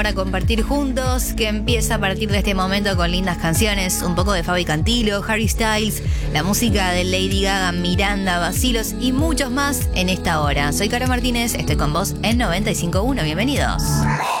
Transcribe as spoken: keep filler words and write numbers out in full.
Para compartir juntos, que empieza a partir de este momento con lindas canciones, un poco de Fabi Cantilo, Harry Styles, la música de Lady Gaga, Miranda, Bacilos y muchos más en esta hora. Soy Caro Martínez, estoy con vos en noventa y cinco punto uno, bienvenidos.